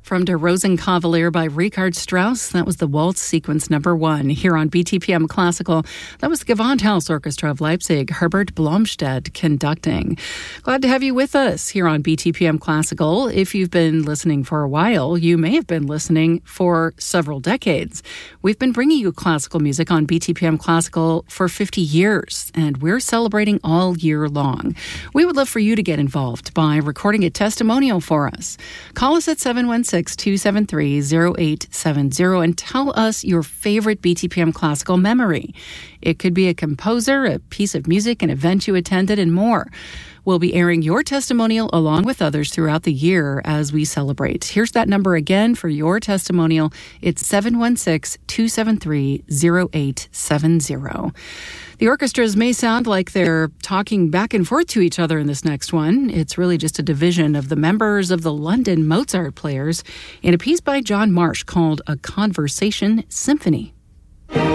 From Der Rosenkavalier by Richard Strauss, that was the Waltz Sequence number 1 here on BTPM Classical. That was the Gewandhaus Orchestra of Leipzig, Herbert Blomstedt conducting. Glad to have you with us here on BTPM Classical. If you've been listening for a while, you may have been listening for several decades. We've been bringing you classical music on BTPM Classical for 50 years, and we're celebrating all year long. We would love for you to get involved by recording a testimonial for us. Call us at 716-273-0870 and tell us your favorite BTPM Classical memory. It could be a composer, a piece of music, an event you attended, and more. We'll be airing your testimonial along with others throughout the year as we celebrate. Here's that number again for your testimonial. It's 716-273-0870. The orchestras may sound like they're talking back and forth to each other in this next one. It's really just a division of the members of the London Mozart Players in a piece by John Marsh called A Conversation Symphony.